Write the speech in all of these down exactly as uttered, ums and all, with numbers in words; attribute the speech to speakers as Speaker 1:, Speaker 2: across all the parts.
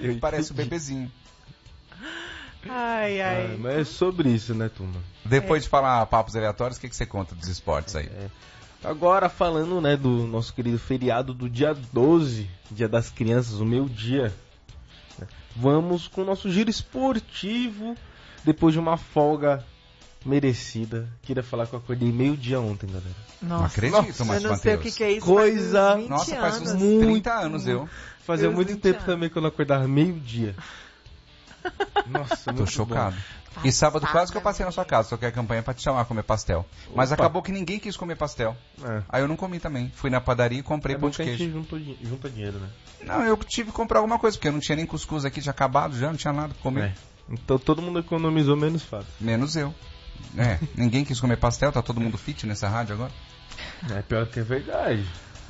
Speaker 1: ele parece o bebezinho.
Speaker 2: Ai, ai.
Speaker 3: Ah, mas é sobre isso, né, turma?
Speaker 1: Depois
Speaker 2: É.
Speaker 1: de falar papos aleatórios, o que, que você conta dos esportes aí?
Speaker 3: É. Agora falando, né, do nosso querido feriado do dia doze, Dia das Crianças, o meu dia. Né? Vamos com o nosso giro esportivo, depois de uma folga merecida. Queria falar que eu acordei meio-dia ontem, galera.
Speaker 2: Nossa,
Speaker 1: Não acredito,
Speaker 2: eu
Speaker 1: Márcio
Speaker 2: não sei o
Speaker 1: Mateus.
Speaker 2: que, que é isso.
Speaker 3: Coisa-
Speaker 2: faz uns vinte
Speaker 1: Nossa, faz uns
Speaker 2: anos.
Speaker 1: trinta anos eu.
Speaker 3: Fazia
Speaker 2: Meus
Speaker 3: muito
Speaker 2: vinte
Speaker 3: tempo
Speaker 2: anos.
Speaker 3: também que eu não acordava meio-dia. Nossa,
Speaker 1: Tô
Speaker 3: muito
Speaker 1: chocado.
Speaker 2: bom.
Speaker 1: E sábado
Speaker 2: Passada,
Speaker 1: quase que eu passei na sua casa, só que a campanha pra te chamar a comer pastel. Mas
Speaker 3: Opa.
Speaker 1: acabou que ninguém quis comer pastel.
Speaker 3: É.
Speaker 1: Aí eu não comi também. Fui na padaria e comprei
Speaker 3: É
Speaker 1: pão
Speaker 3: bom
Speaker 1: de
Speaker 3: que a
Speaker 1: queijo.
Speaker 3: gente junta, di- junta dinheiro, né?
Speaker 1: Não, eu tive que comprar alguma coisa, porque eu não tinha nem cuscuz aqui, tinha acabado já, não tinha nada pra comer.
Speaker 3: É. Então todo mundo economizou, menos Fábio.
Speaker 1: Menos eu. É, ninguém quis comer pastel, tá todo mundo fit nessa rádio agora.
Speaker 3: É pior que é verdade.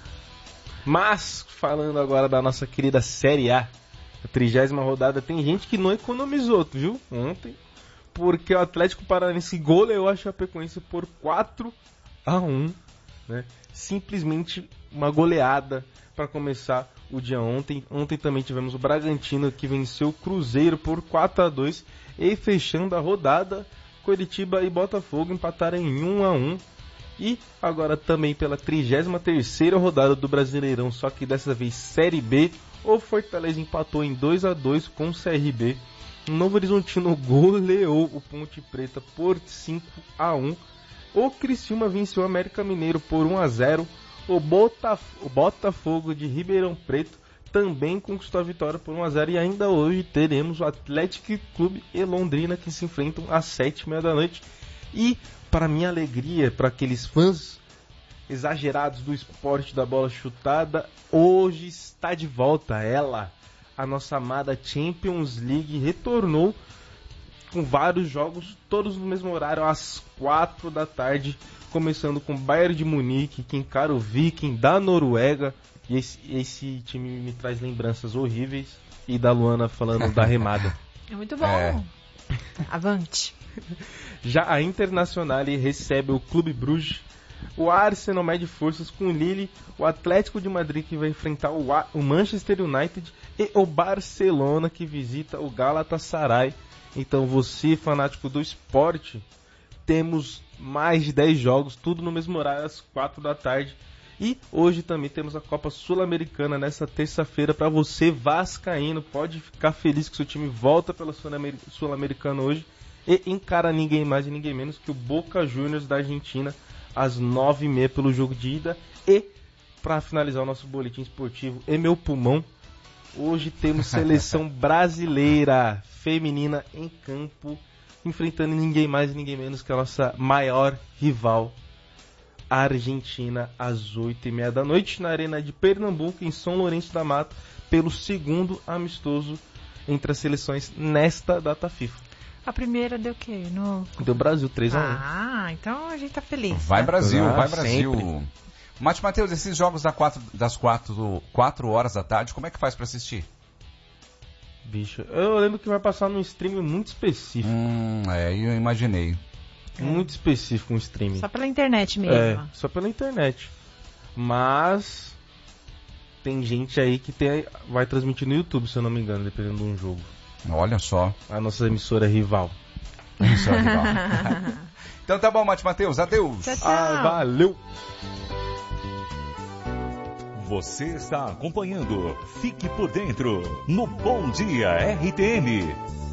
Speaker 3: Mas, falando agora da nossa querida Série A, a trigésima rodada, tem gente que não economizou, tu viu? Ontem. Porque o Atlético Paranaense goleou a Chapecoense por quatro a um. Né? Simplesmente uma goleada para começar o dia ontem. Ontem também tivemos o Bragantino que venceu o Cruzeiro por quatro a dois. E fechando a rodada, Coritiba e Botafogo empataram em um a um. E agora também pela trigésima terceira rodada do Brasileirão, só que dessa vez Série B, o Fortaleza empatou em dois a dois com o C R B. O Novo Horizontino goleou o Ponte Preta por cinco a um. O Criciúma venceu o América Mineiro por um a zero. O, Botaf- o Botafogo de Ribeirão Preto também conquistou a vitória por um a zero. E ainda hoje teremos o Atlético Clube e Londrina que se enfrentam às sete e meia da noite. E, para minha alegria, para aqueles fãs exagerados do esporte da bola chutada, hoje está de volta ela, a nossa amada Champions League, retornou com vários jogos, todos no mesmo horário, às quatro da tarde, começando com Bayern de Munique, que encara o Viking da Noruega, e esse, esse time me traz lembranças horríveis, e da Luana falando da remada.
Speaker 2: É muito bom.
Speaker 1: É.
Speaker 2: Avante.
Speaker 3: Já a Internacional recebe o Clube Bruges, o Arsenal mede forças com o Lille, o Atlético de Madrid que vai enfrentar o, A- o Manchester United e o Barcelona que visita o Galatasaray. Então você, fanático do esporte, temos mais de dez jogos, tudo no mesmo horário, às quatro da tarde. E hoje também temos a Copa Sul-Americana nessa terça-feira para você vascaíno. Pode ficar feliz que seu time volta pela Sul-Amer- Sul-Americana hoje e encara ninguém mais e ninguém menos que o Boca Juniors da Argentina às nove e meia pelo jogo de ida. E para finalizar o nosso boletim esportivo e meu pulmão, hoje temos seleção brasileira feminina em campo, enfrentando ninguém mais e ninguém menos que a nossa maior rival, a Argentina, às oito e meia da noite, na Arena de Pernambuco, em São Lourenço da Mata, pelo segundo amistoso entre as seleções nesta data FIFA.
Speaker 2: A primeira deu o quê? No...
Speaker 3: Deu Brasil três a um.
Speaker 2: Ah, então a gente tá feliz.
Speaker 1: Vai
Speaker 2: né?
Speaker 1: Brasil,
Speaker 3: Ah,
Speaker 1: vai Brasil.
Speaker 3: sempre.
Speaker 1: Mate Matheus, esses jogos da quatro, das quatro, quatro horas da tarde, como é que faz pra assistir?
Speaker 3: Bicho, eu lembro que vai passar num stream muito específico.
Speaker 1: Hum, é, eu imaginei.
Speaker 3: Muito específico um streaming.
Speaker 2: Só pela internet mesmo.
Speaker 3: É, só pela internet. Mas tem gente aí que tem, vai transmitir no YouTube, se eu não me engano, dependendo de um jogo.
Speaker 1: Olha só.
Speaker 3: A nossa emissora rival.
Speaker 1: Isso é legal. Então tá bom, Mate Matheus, adeus.
Speaker 2: Tchau, tchau.
Speaker 3: Ah, valeu!
Speaker 4: Você está acompanhando Fique por Dentro no Bom Dia R T M.